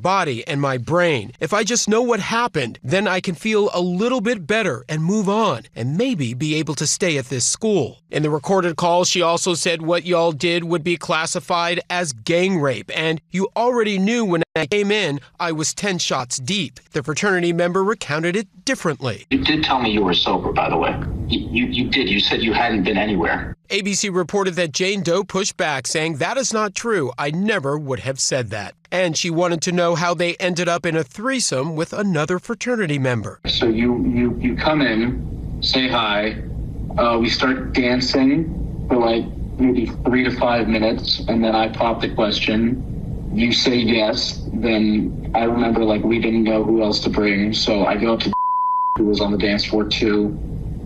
body and my brain. If I just know what happened, then I can feel a little bit better and move on and maybe be able to stay at this school. In the recorded call, she also said what y'all did would be classified as gang rape, and you already knew when I came in, I was 10 shots deep. The fraternity member recounted it differently. You did tell me you were sober, by the way. You did. You said you hadn't been anywhere. ABC reported that Jane Doe pushed back, saying that is not true. I never would have said that. And she wanted to know how they ended up in a threesome with another fraternity member. So you come in, say hi, we start dancing for like maybe 3 to 5 minutes, and then I pop the question. You say yes, then I remember like we didn't know who else to bring, so I go up to who was on the dance floor too,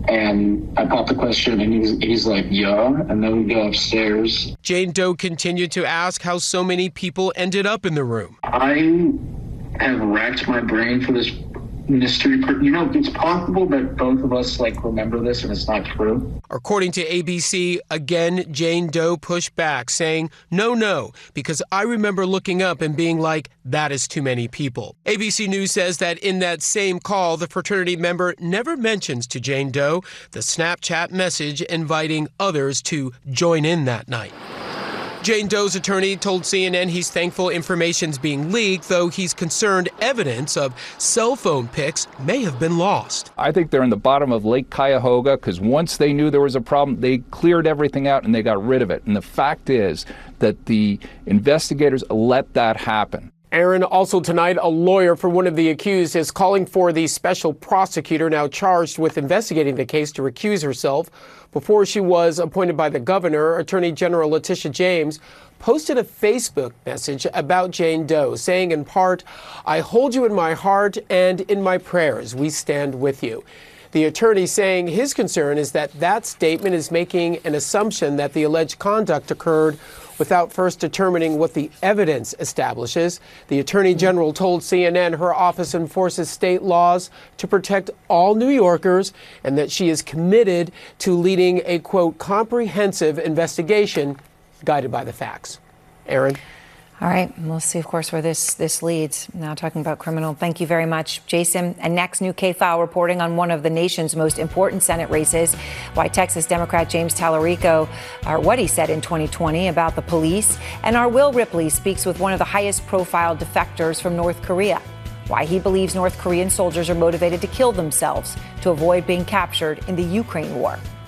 and I pop the question, and he's like, yeah, and then we go upstairs. Jane Doe continued to ask how so many people ended up in the room. I have racked my brain for this mystery. It's possible that both of us remember this and it's not true. According to ABC, again, Jane Doe pushed back, saying, no, because I remember looking up and being like, that is too many people. ABC News says that in that same call, the fraternity member never mentions to Jane Doe the Snapchat message inviting others to join in that night. Jane Doe's attorney told CNN he's thankful information's being leaked, though he's concerned evidence of cell phone pics may have been lost. I think they're in the bottom of Lake Cuyahoga because once they knew there was a problem, they cleared everything out and they got rid of it. And the fact is that the investigators let that happen. Aaron, also tonight, a lawyer for one of the accused is calling for the special prosecutor now charged with investigating the case to recuse herself. Before she was appointed by the governor, Attorney General Letitia James posted a Facebook message about Jane Doe, saying in part, I hold you in my heart and in my prayers. We stand with you. The attorney saying his concern is that that statement is making an assumption that the alleged conduct occurred without first determining what the evidence establishes. The Attorney General told CNN her office enforces state laws to protect all New Yorkers and that she is committed to leading a, quote, comprehensive investigation guided by the facts. Aaron? All right. We'll see, of course, where this leads. Now talking about criminal. Thank you very much, Jason. And next, new K-File reporting on one of the nation's most important Senate races, why Texas Democrat James Tallarico, or what he said in 2020 about the police. And our Will Ripley speaks with one of the highest profile defectors from North Korea, why he believes North Korean soldiers are motivated to kill themselves to avoid being captured in the Ukraine war.